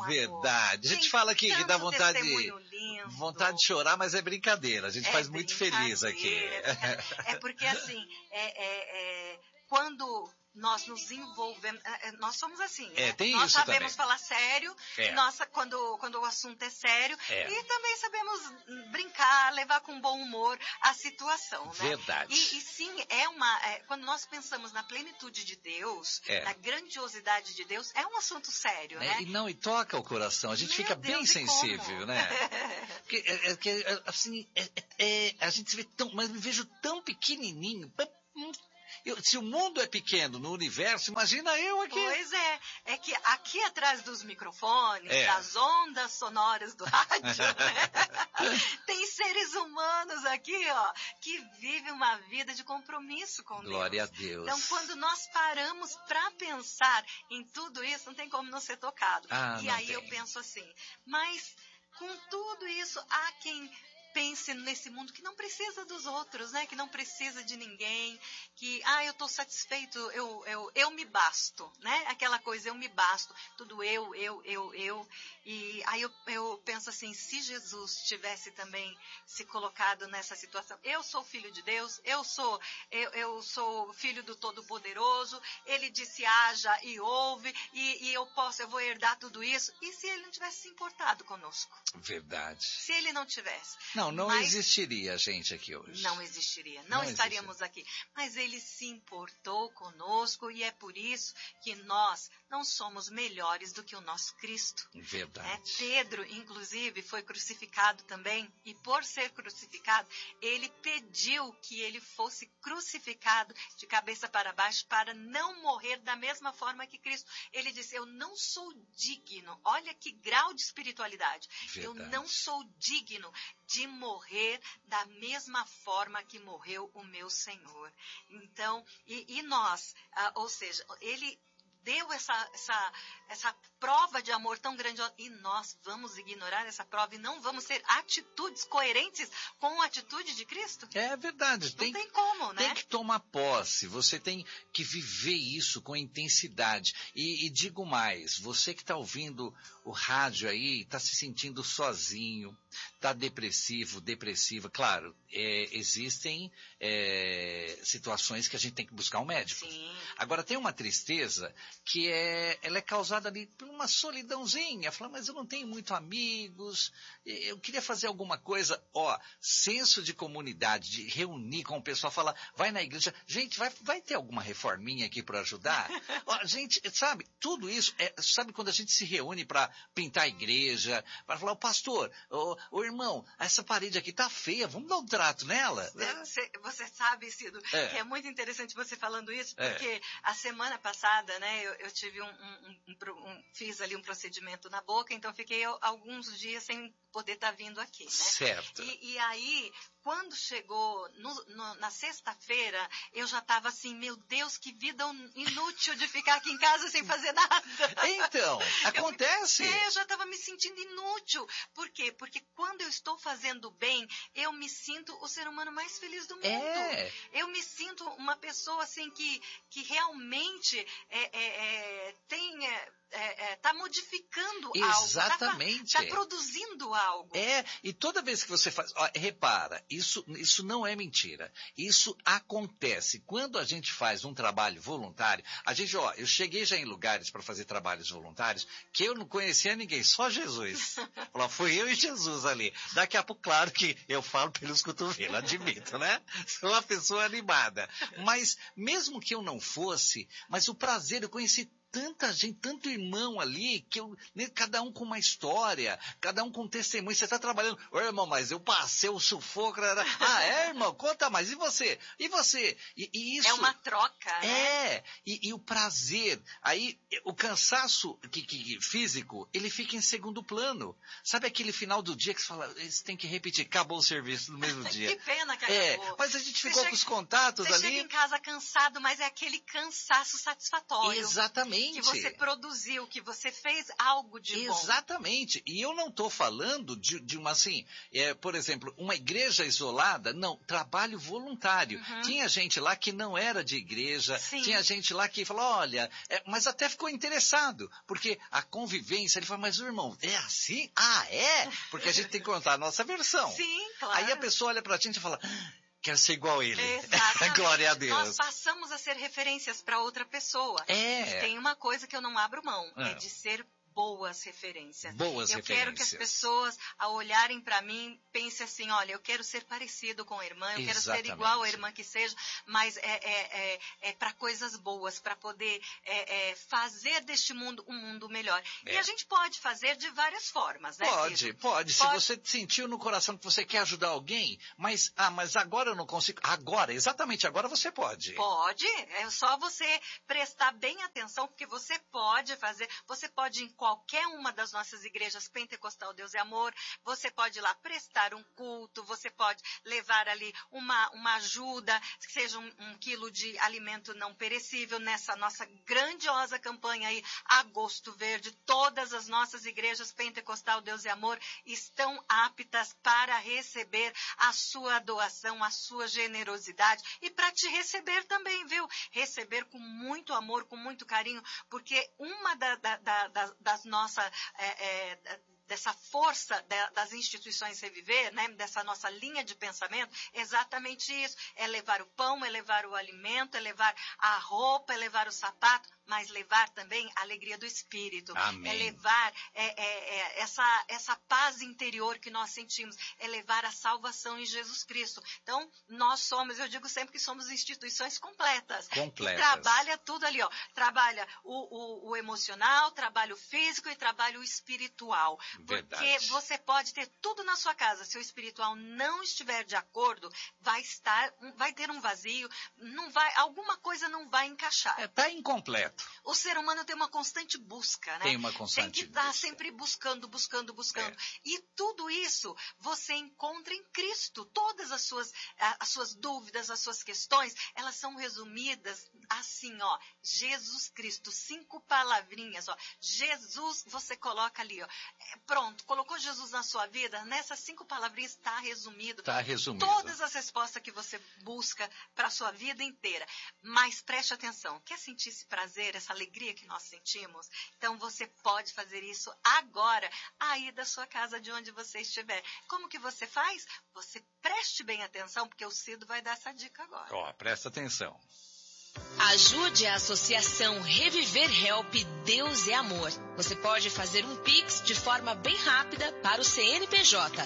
amor. Verdade. A gente Tem fala aqui que dá tanto vontade testemunho lindo. de chorar, mas é brincadeira. A gente faz muito feliz aqui. É porque assim, quando nós nos envolvemos, nós somos assim, né? Tem nós isso sabemos também. falar sério, quando o assunto é sério, e também sabemos brincar, levar com bom humor a situação, né? Verdade. E sim, quando nós pensamos na plenitude de Deus, na grandiosidade de Deus, é um assunto sério, né? E toca o coração, a gente fica bem sensível, né? Porque, assim, a gente se vê mas me vejo tão pequenininho. Se o mundo é pequeno no universo, imagina eu aqui. Pois é que aqui atrás dos microfones, das ondas sonoras do rádio, né? Tem seres humanos aqui, ó, que vivem uma vida de compromisso com Deus. Glória a Deus. Então, quando nós paramos para pensar em tudo isso, não tem como não ser tocado. E aí eu penso assim, mas com tudo isso, há quem pense nesse mundo que não precisa dos outros, né? Que não precisa de ninguém, que, eu estou satisfeito, eu me basto, né? Aquela coisa, eu me basto, tudo eu. E aí eu penso assim, se Jesus tivesse também se colocado nessa situação, eu sou filho de Deus, eu sou filho do Todo-Poderoso, ele disse haja e ouve, e eu vou herdar tudo isso, e se ele não tivesse se importado conosco? Verdade. Se ele não tivesse. Não existiria a gente aqui hoje. Não existiria. Não estaríamos aqui. Mas ele se importou conosco e é por isso que nós não somos melhores do que o nosso Cristo. Verdade. Pedro, inclusive, foi crucificado também e por ser crucificado, ele pediu que ele fosse crucificado de cabeça para baixo para não morrer da mesma forma que Cristo. Ele disse, eu não sou digno. Olha que grau de espiritualidade. Verdade. Eu não sou digno de morrer da mesma forma que morreu o meu Senhor. Então, e nós, ou seja, ele deu essa prova de amor tão grandiosa, e nós vamos ignorar essa prova e não vamos ter atitudes coerentes com a atitude de Cristo? É verdade. Não tem como, né? Tem que tomar posse, você tem que viver isso com intensidade. E digo mais, você que está ouvindo o rádio aí, está se sentindo sozinho, está depressiva, claro, existem situações que a gente tem que buscar um médico. Sim. Agora, tem uma tristeza que ela é causada ali por uma solidãozinha, fala, mas eu não tenho muito amigos, eu queria fazer alguma coisa, senso de comunidade, de reunir com o pessoal, falar, vai na igreja, gente, vai ter alguma reforminha aqui para ajudar? Gente, sabe, tudo isso, sabe quando a gente se reúne para pintar a igreja, para falar, pastor, ô irmão, essa parede aqui tá feia, vamos dar um trato nela? Você sabe, Cido, que é muito interessante você falando isso, porque a semana passada, né, eu tive fiz ali um procedimento na boca, então fiquei alguns dias sem poder estar vindo aqui, né? Certo. E aí, quando chegou na sexta-feira, eu já estava assim, meu Deus, que vida inútil de ficar aqui em casa sem fazer nada. Então, acontece. Eu já estava me sentindo inútil. Por quê? Porque quando eu estou fazendo bem, eu me sinto o ser humano mais feliz do mundo. Eu me sinto uma pessoa assim que realmente está modificando algo. Exatamente. Está produzindo algo. E toda vez que você faz... repara, isso não é mentira. Isso acontece. Quando a gente faz um trabalho voluntário, eu cheguei já em lugares para fazer trabalhos voluntários que eu não conhecia ninguém, só Jesus. Fui eu e Jesus ali. Daqui a pouco, claro que eu falo pelos cotovelos, admito, né? Sou uma pessoa animada. Mas mesmo que eu não fosse, mas o prazer, eu conheci tanta gente, tanto irmão ali, cada um com uma história, cada um com um testemunho. Você está trabalhando, irmão, mas eu passei o sufoco. Irmão, conta mais. E você? E você? E isso... É uma troca, né? E o prazer. Aí, o cansaço físico, ele fica em segundo plano. Sabe aquele final do dia que você fala, você tem que repetir, acabou o serviço no mesmo dia. Que pena que acabou. Mas a gente ficou com os contatos ali. Você chega em casa cansado, mas é aquele cansaço satisfatório. Exatamente. Exatamente. Que você produziu, que você fez algo de bom. Exatamente. E eu não estou falando de uma, assim, por exemplo, uma igreja isolada. Não, trabalho voluntário. Tinha gente lá que não era de igreja. Sim. Tinha gente lá que falou, olha, mas até ficou interessado. Porque a convivência, ele fala, mas o irmão, é assim? Ah, é? Porque a gente tem que contar a nossa versão. Sim, claro. Aí a pessoa olha pra gente e fala, quero ser igual a ele. Exatamente. Glória a Deus. Nós passamos a ser referências para outra pessoa. E tem uma coisa que eu não abro mão, é de ser boas referências. Eu quero que as pessoas, ao olharem para mim, pensem assim, olha, eu quero ser parecido com a irmã, eu quero ser igual à irmã que seja, mas é para coisas boas, para poder fazer deste mundo um mundo melhor. E a gente pode fazer de várias formas, né? Pode. Se você sentiu no coração que você quer ajudar alguém, mas agora eu não consigo. Exatamente agora você pode. Pode, é só você prestar bem atenção, porque você pode fazer, você pode em qualquer uma das nossas igrejas Pentecostal Deus é Amor, você pode ir lá prestar um culto, você pode levar ali uma ajuda, que seja um quilo de alimento não perecível, nessa nossa grandiosa campanha aí, Agosto Verde. Todas as nossas igrejas Pentecostal Deus é Amor estão aptas para receber a sua doação, a sua generosidade e para te receber também, viu? Receber com muito amor, com muito carinho, porque uma das nossas, dessa força das instituições Reviver, né, dessa nossa linha de pensamento, exatamente isso, é levar o pão, é levar o alimento, é levar a roupa, é levar o sapato, mas levar também a alegria do Espírito. Amém. É levar essa paz interior que nós sentimos, é levar a salvação em Jesus Cristo. Então, nós somos, eu digo sempre que somos instituições completas. Que trabalha tudo ali, ó. Trabalha o emocional, trabalha o físico e trabalha o espiritual. Verdade. Porque você pode ter tudo na sua casa, se o espiritual não estiver de acordo, vai ter um vazio, alguma coisa não vai encaixar. Está incompleto. O ser humano tem uma constante busca, né? Tem uma constante Tem que estar sempre buscando. E tudo isso você encontra em Cristo. Todas as suas dúvidas, as suas questões, elas são resumidas assim, ó. Jesus Cristo, 5 palavrinhas, ó. Jesus, você coloca ali, ó. Pronto, colocou Jesus na sua vida, nessas 5 palavrinhas está resumido. Está resumido. Todas as respostas que você busca para a sua vida inteira. Mas preste atenção, quer sentir esse prazer, essa alegria que nós sentimos? Então você pode fazer isso agora, aí da sua casa, de onde você estiver. Como que você faz? Você preste bem atenção, porque o Cido vai dar essa dica agora. Ó, presta atenção. Ajude a Associação Reviver Help Deus é Amor. Você pode fazer um Pix de forma bem rápida para o CNPJ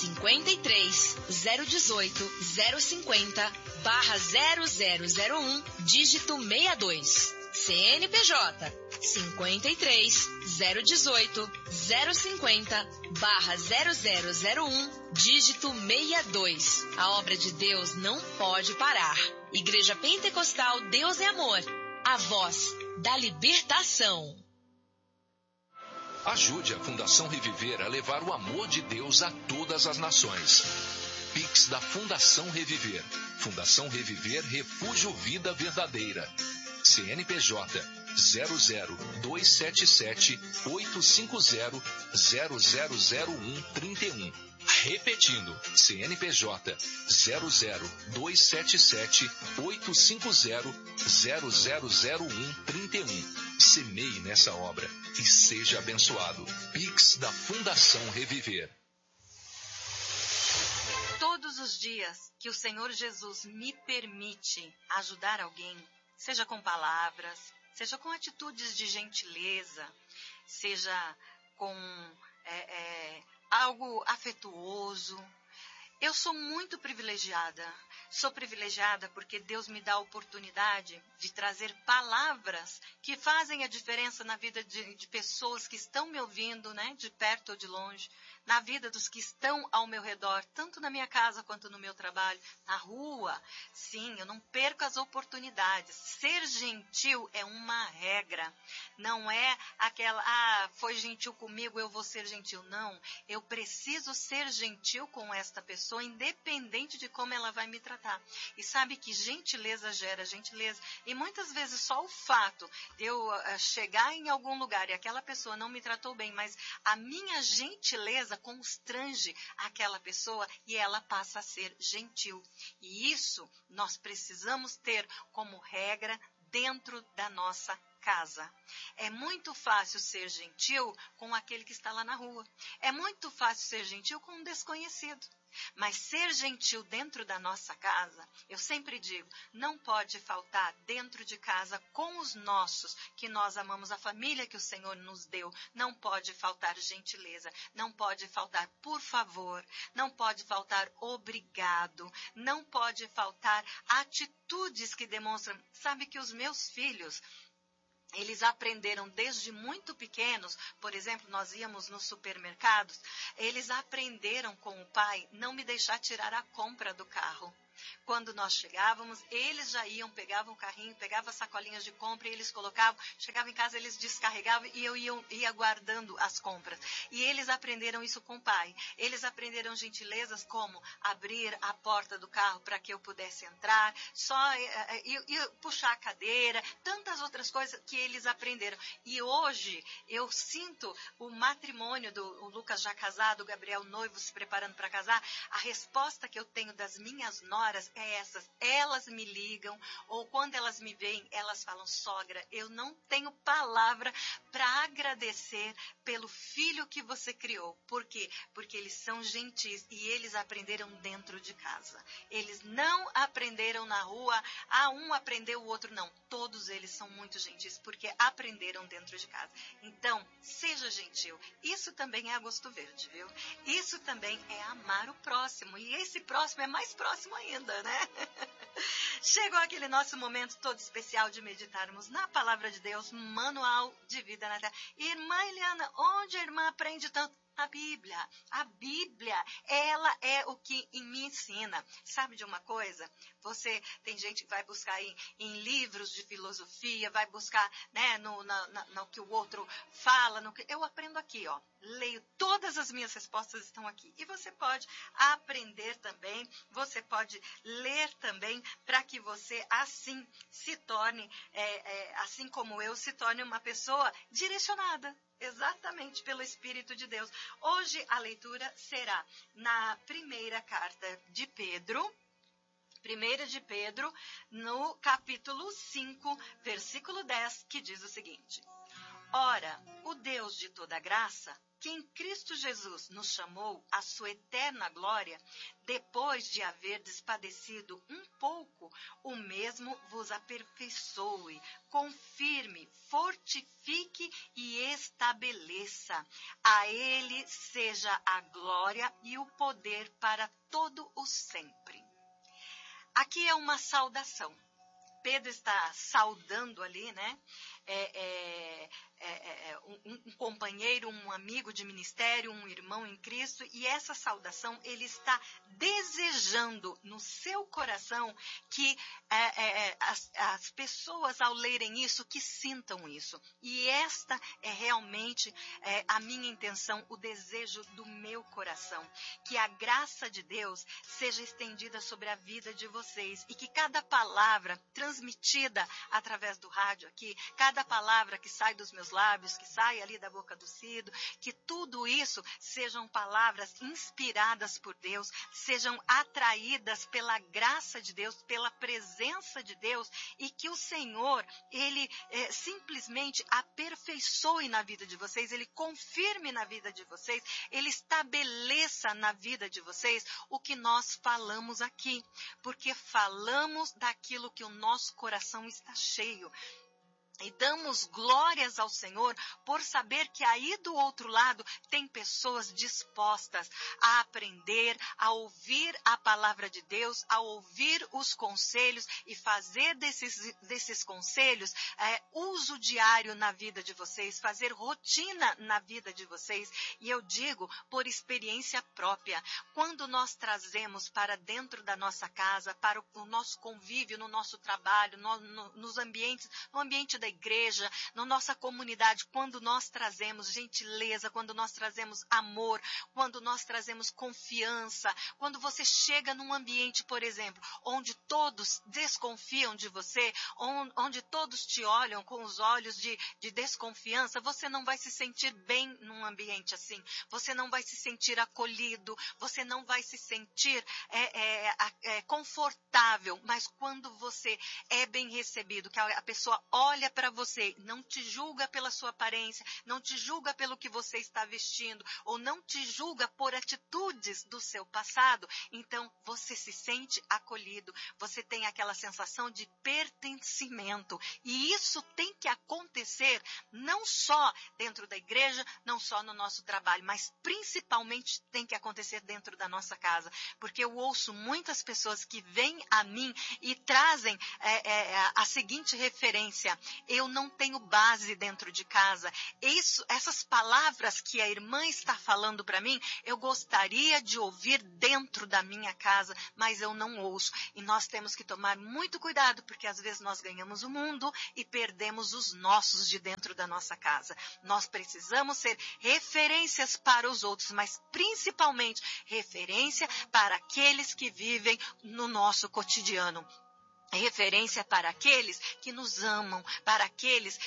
53 018 050 /0001 dígito 62. CNPJ 53 018 050 /0001 dígito 62. A obra de Deus não pode parar. Igreja Pentecostal Deus é Amor, a voz da libertação. Ajude a Fundação Reviver a levar o amor de Deus a todas as nações. Pix da Fundação Reviver. Fundação Reviver Refúgio Vida Verdadeira. CNPJ 00277 850 000131. Repetindo, CNPJ 00277 850 000131. Semeie nessa obra e seja abençoado. Pix da Fundação Reviver. Todos os dias que o Senhor Jesus me permite ajudar alguém, seja com palavras, seja com atitudes de gentileza, seja com algo afetuoso. Eu sou muito privilegiada. Sou privilegiada porque Deus me dá a oportunidade de trazer palavras que fazem a diferença na vida de pessoas que estão me ouvindo, né, de perto ou de longe, na vida dos que estão ao meu redor, tanto na minha casa quanto no meu trabalho, na rua. Sim, eu não perco as oportunidades. Ser gentil é uma regra. Não é foi gentil comigo, eu vou ser gentil. Não, eu preciso ser gentil com esta pessoa. pessoa, independente de como ela vai me tratar. E sabe que gentileza gera gentileza. E muitas vezes só o fato de eu chegar em algum lugar e aquela pessoa não me tratou bem, mas a minha gentileza constrange aquela pessoa e ela passa a ser gentil. E isso nós precisamos ter como regra dentro da nossa casa. É muito fácil ser gentil com aquele que está lá na rua. É muito fácil ser gentil com um desconhecido. Mas ser gentil dentro da nossa casa, eu sempre digo, não pode faltar dentro de casa com os nossos, que nós amamos, a família que o Senhor nos deu. Não pode faltar gentileza, não pode faltar por favor, não pode faltar obrigado, não pode faltar atitudes que demonstram. Sabe que os meus filhos, eles aprenderam desde muito pequenos, por exemplo, nós íamos nos supermercados, eles aprenderam com o pai não me deixar tirar a compra do carro. Quando nós chegávamos, eles já iam, pegavam o carrinho, pegavam as sacolinhas de compra e eles colocavam, chegavam em casa, eles descarregavam e eu ia guardando as compras. E eles aprenderam isso com o pai. Eles aprenderam gentilezas como abrir a porta do carro para que eu pudesse entrar, e puxar a cadeira, tantas outras coisas que eles aprenderam. E hoje eu sinto o matrimônio o Lucas já casado, o Gabriel noivo se preparando para casar, a resposta que eu tenho das minhas noras é essas. Elas me ligam, ou quando elas me veem, elas falam: sogra, eu não tenho palavra para agradecer pelo filho que você criou. Por quê? Porque eles são gentis e eles aprenderam dentro de casa. Eles não aprenderam na rua, um aprendeu, o outro não. Todos eles são muito gentis porque aprenderam dentro de casa. Então, seja gentil. Isso também é a gosto verde, viu? Isso também é amar o próximo. E esse próximo é mais próximo ainda, né? Chegou aquele nosso momento todo especial de meditarmos na Palavra de Deus, Manual de Vida na Terra. Irmã Eliana, onde a irmã aprende tanto? A Bíblia. A Bíblia, ela é o que me ensina. Sabe de uma coisa? Tem gente que vai buscar em livros de filosofia, vai buscar, né, no que o outro fala. Eu aprendo aqui, ó. Leio, todas as minhas respostas estão aqui. E você pode aprender também, você pode ler também, para que você assim se torne, assim como eu, se torne uma pessoa direcionada. Exatamente pelo Espírito de Deus. Hoje a leitura será na primeira carta de Pedro, 1 de Pedro, no capítulo 5, versículo 10, que diz o seguinte: Ora, o Deus de toda graça, que em Cristo Jesus nos chamou à sua eterna glória, depois de haver despadecido um pouco, o mesmo vos aperfeiçoe, confirme, fortifique e estabeleça. A Ele seja a glória e o poder para todo o sempre. Aqui é uma saudação. Pedro está saudando ali, né? Um companheiro, um amigo de ministério, um irmão em Cristo, e essa saudação ele está desejando no seu coração que as pessoas, ao lerem isso, que sintam isso. E esta é realmente a minha intenção, o desejo do meu coração, que a graça de Deus seja estendida sobre a vida de vocês e que cada palavra transmitida através do rádio aqui, cada palavra que sai dos meus lábios, que sai ali da boca do Cido, que tudo isso sejam palavras inspiradas por Deus, sejam atraídas pela graça de Deus, pela presença de Deus, e que o Senhor, Ele simplesmente aperfeiçoe na vida de vocês, Ele confirme na vida de vocês, Ele estabeleça na vida de vocês o que nós falamos aqui, porque falamos daquilo que o nosso coração está cheio. E damos glórias ao Senhor por saber que aí do outro lado tem pessoas dispostas a aprender, a ouvir a palavra de Deus, a ouvir os conselhos e fazer desses conselhos uso diário na vida de vocês, fazer rotina na vida de vocês. E eu digo por experiência própria, quando nós trazemos para dentro da nossa casa, para o nosso convívio, no nosso trabalho, nos ambientes, no ambiente da da igreja, na nossa comunidade, quando nós trazemos gentileza, quando nós trazemos amor, quando nós trazemos confiança, quando você chega num ambiente, por exemplo, onde todos desconfiam de você, onde todos te olham com os olhos de desconfiança, você não vai se sentir bem num ambiente assim. Você não vai se sentir acolhido, você não vai se sentir confortável. Mas quando você é bem recebido, que a pessoa olha para você, não te julga pela sua aparência, não te julga pelo que você está vestindo, ou não te julga por atitudes do seu passado, então você se sente acolhido, você tem aquela sensação de pertencimento. E isso tem que acontecer não só dentro da igreja, não só no nosso trabalho, mas principalmente tem que acontecer dentro da nossa casa. Porque eu ouço muitas pessoas que vêm a mim e trazem a seguinte referência: eu não tenho base dentro de casa. Essas palavras que a irmã está falando para mim, eu gostaria de ouvir dentro da minha casa, mas eu não ouço. E nós temos que tomar muito cuidado, porque às vezes nós ganhamos o mundo e perdemos os nossos de dentro da nossa casa. Nós precisamos ser referências para os outros, mas principalmente referência para aqueles que vivem no nosso cotidiano. Referência para aqueles que nos amam, para aqueles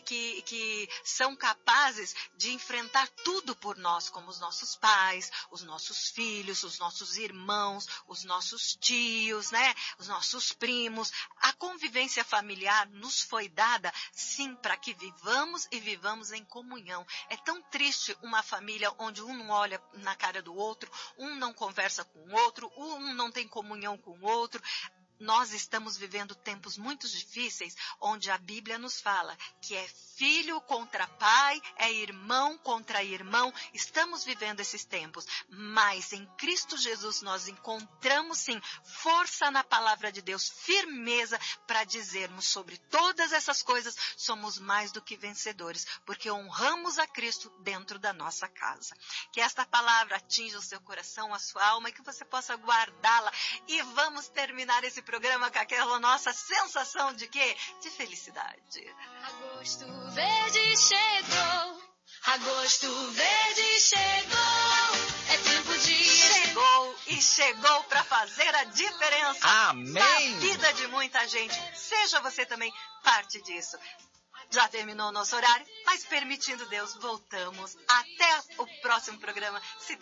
que são capazes de enfrentar tudo por nós, como os nossos pais, os nossos filhos, os nossos irmãos, os nossos tios, né? Os nossos primos. A convivência familiar nos foi dada, sim, para que vivamos e vivamos em comunhão. É tão triste uma família onde um não olha na cara do outro, um não conversa com o outro, um não tem comunhão com o outro. Nós estamos vivendo tempos muito difíceis, onde a Bíblia nos fala que é filho contra pai, é irmão contra irmão. Estamos vivendo esses tempos, mas em Cristo Jesus nós encontramos sim força na palavra de Deus, firmeza para dizermos sobre todas essas coisas, somos mais do que vencedores, porque honramos a Cristo dentro da nossa casa. Que esta palavra atinja o seu coração, a sua alma, e que você possa guardá-la. E vamos terminar esse programa com aquela nossa sensação de quê? De felicidade. Agosto verde chegou, agosto verde chegou, é tempo de... Chegou para fazer a diferença. Amém. Na vida de muita gente. Seja você também parte disso. Já terminou o nosso horário, mas permitindo Deus, voltamos até o próximo programa.